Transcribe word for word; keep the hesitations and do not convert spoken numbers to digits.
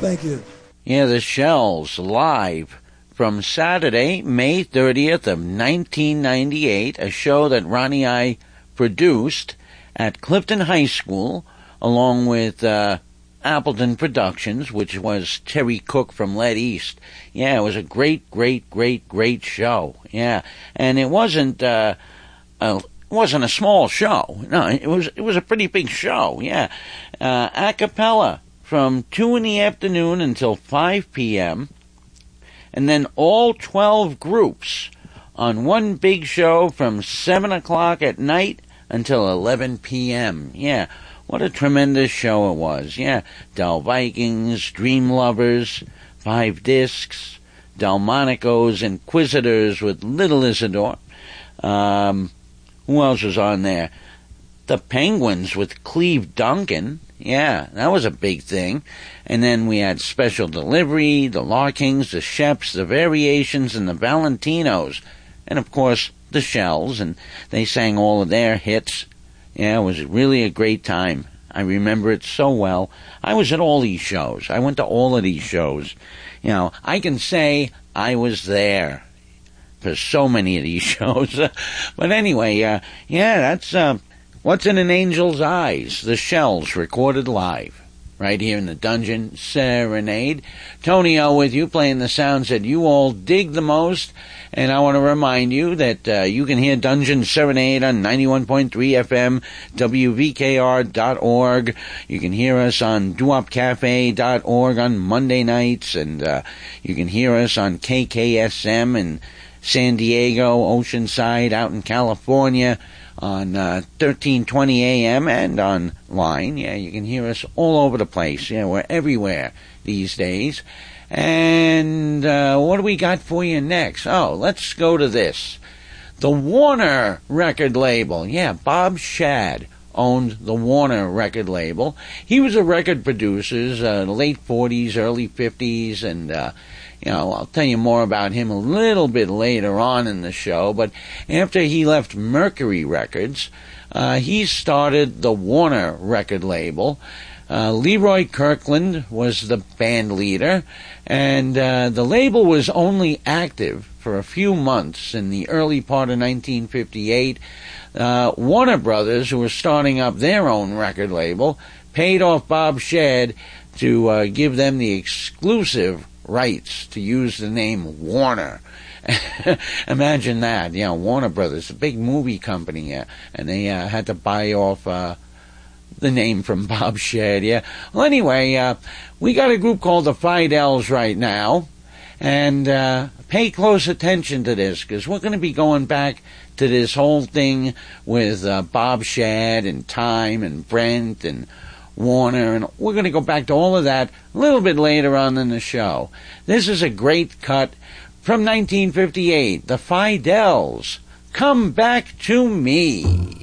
Thank you. Yeah, the Shells live from Saturday, May thirtieth of nineteen ninety-eight, a show that Ronnie I produced at Clifton High School, along with uh, Appleton Productions, which was Terry Cook from Lead East. Yeah, it was a great, great, great, great show. Yeah, and it wasn't uh, a it wasn't a small show. No, it was it was a pretty big show. Yeah, uh, a cappella from two in the afternoon until five p.m. and then all twelve groups on one big show from seven o'clock at night until eleven p.m. Yeah. What a tremendous show it was. Yeah, Del Vikings, Dream Lovers, Five Discs, Delmonico's Inquisitors with Little Isidore. Um, who else was on there? The Penguins with Cleve Duncan. Yeah, that was a big thing. And then we had Special Delivery, the Larkings, the Sheps, the Variations, and the Valentinos. And, of course, the Shells. And they sang all of their hits. Yeah, it was really a great time. I remember it so well. I was at all these shows. I went to all of these shows. You know, I can say I was there for so many of these shows. But anyway, uh, yeah, that's uh, What's in an Angel's Eyes, the Shells recorded live. Right here in the Dungeon Serenade. Tony O with you, playing the sounds that you all dig the most. And I want to remind you that uh, you can hear Dungeon Serenade on ninety-one point three F M, W V K R dot org. You can hear us on doo wop cafe dot org on Monday nights. And uh, you can hear us on K K S M in San Diego, Oceanside, out in California, on uh, thirteen twenty A M and online. Yeah, you can hear us all over the place. Yeah, we're everywhere these days. And uh, what do we got for you next? Oh, let's go to this. The Warner record label. Yeah, Bob Shad owned the Warner record label. He was a record producer, uh, late forties, early fifties, and uh, you know, I'll tell you more about him a little bit later on in the show. But after he left Mercury Records, uh, he started the Warner record label. Uh, Leroy Kirkland was the band leader, and uh, the label was only active for a few months in the early part of nineteen fifty-eight. Uh, Warner Brothers, who were starting up their own record label, paid off Bob Shad to uh, give them the exclusive rights to use the name Warner. Imagine that, you know, Warner Brothers, a big movie company, uh, and they uh, had to buy off uh, the name from Bob Shad, yeah. Well, anyway, uh, we got a group called the Fidels right now, and uh, pay close attention to this, because we're going to be going back to this whole thing with uh, Bob Shad and Time and Brent and Warner, and we're going to go back to all of that a little bit later on in the show. This is a great cut from nineteen fifty-eight, the Fidels, Come Back to Me.